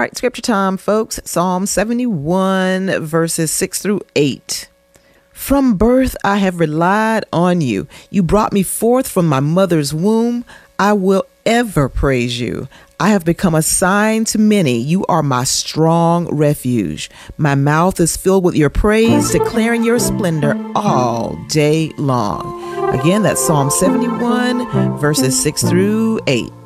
right, scripture time, folks. Psalm 71, verses 6 through 8. From birth I have relied on you. You brought me forth from my mother's womb. I will ever praise you. I have become a sign to many. You are my strong refuge. My mouth is filled with your praise, declaring your splendor all day long. Again, that's Psalm 71, verses 6 through 8.